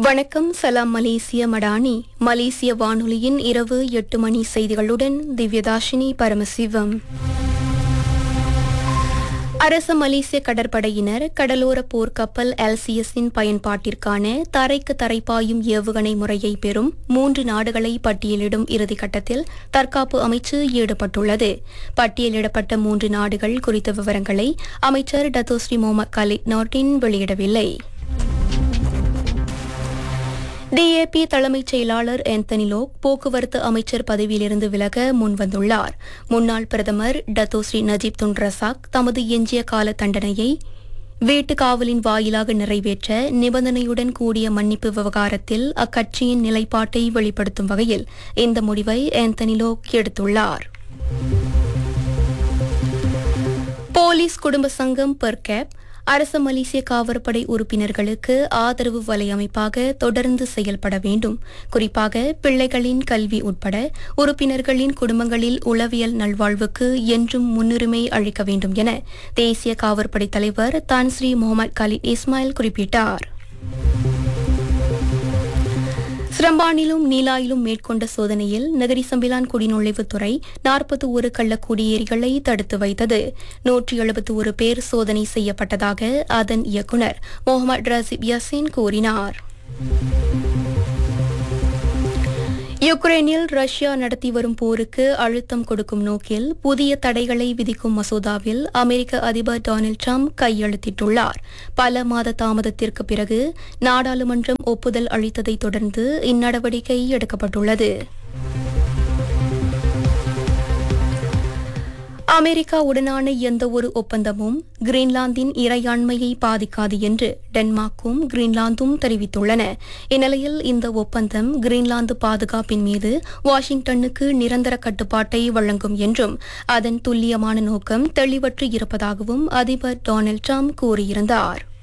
வணக்கம். சலாம் மலேசிய மடானி. மலேசிய வானொலியின் இரவு 8 மணி செய்திகளுடன் திவ்யதாஷினி பரமசிவம். அரச மலேசிய கடற்படையினர் கடலோர போர்க்கப்பல் எல்சிஎஸின் பயன்பாட்டிற்கான தரைக்கு தரைப்பாயும் ஏவுகணை முறையை பெறும் 3 நாடுகளை பட்டியலிடும் இறுதிக்கட்டத்தில் தற்காப்பு அமைச்சு ஈடுபட்டுள்ளது. பட்டியலிடப்பட்ட 3 நாடுகள் குறித்த விவரங்களை அமைச்சர் டத்தோஸ்ரீ முகமது கலீத் நோர்டின் வெளியிடவில்லை. டிஏபி தலைமைச் செயலாளர் ஆந்தனி லோக் போக்குவரத்து அமைச்சர் பதவியிலிருந்து விலக முன்வந்துள்ளார். முன்னாள் பிரதமர் டத்தோஸ்ரீ நஜீப் துன் ரசாக் தமது எஞ்சிய கால தண்டனையை வீட்டு காவலின் வாயிலாக நிறைவேற்ற நிபந்தனையுடன் கூடிய மன்னிப்பு விவகாரத்தில் அக்கட்சியின் நிலைப்பாட்டை வெளிப்படுத்தும் வகையில் இந்த முடிவை ஆந்தனி லோக் எடுத்துள்ளார். போலீஸ் குடும்ப சங்கம் பெர்கேப் அரச மலேசிய காவற்படை உறுப்பினர்களுக்கு ஆதரவு வலையமைப்பாக தொடர்ந்து செயல்பட வேண்டும். குறிப்பாக பிள்ளைகளின் கல்வி உட்பட உறுப்பினர்களின் குடும்பங்களில் உளவியல் நல்வாழ்வுக்கு என்றும் முன்னுரிமை அளிக்க வேண்டும் என தேசிய காவற்படை தலைவர் தான் ஸ்ரீ முகமது கலீத் இஸ்மாயில் குறிப்பிட்டார். சிரம்பானிலும் நீலாயிலும் மேற்கொண்ட சோதனையில் நகரி சம்பிலான் குடிநுழைவுத்துறை 41 கள்ள குடியேறிகளை தடுத்து வைத்தது. 171 பேர் சோதனை செய்யப்பட்டதாக அதன் இயக்குநர் முகமது ரசீப் யாசின் கூறினார். யுக்ரைனில் ரஷ்யா நடத்தி வரும் போருக்கு அழுத்தம் கொடுக்கும் நோக்கில் புதிய தடைகளை விதிக்கும் மசோதாவில் அமெரிக்க அதிபர் டொனால்டு டிரம்ப் கையெழுத்திட்டுள்ளார். பல மாத தாமதத்திற்கு பிறகு நாடாளுமன்றம் ஒப்புதல் அளித்ததை தொடர்ந்து இந்நடவடிக்கை எடுக்கப்பட்டுள்ளது. அமெரிக்காவுடனான எந்தவொரு ஒப்பந்தமும் கிரீன்லாந்தின் இறையாண்மையை பாதிக்காது என்று டென்மார்க்கும் கிரீன்லாந்தும் தெரிவித்துள்ளன. இந்நிலையில் இந்த ஒப்பந்தம் கிரீன்லாந்து பாதுகாப்பின் மீது வாஷிங்டனுக்கு நிரந்தர கட்டுப்பாட்டை வழங்கும் என்றும் அதன் துல்லியமான நோக்கம் தெளிவற்று இருப்பதாகவும் அதிபர் டொனால்டு டிரம்ப் கூறியிருந்தார்.